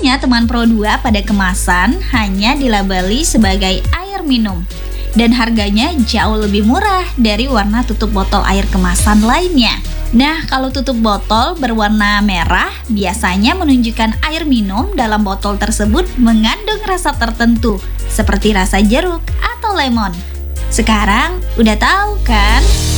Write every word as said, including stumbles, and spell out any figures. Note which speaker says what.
Speaker 1: Biasanya teman Pro dua pada kemasan hanya dilabeli sebagai air minum dan harganya jauh lebih murah dari warna tutup botol air kemasan lainnya. Nah, kalau tutup botol berwarna merah biasanya menunjukkan air minum dalam botol tersebut mengandung rasa tertentu, seperti rasa jeruk atau lemon. Sekarang udah tahu kan?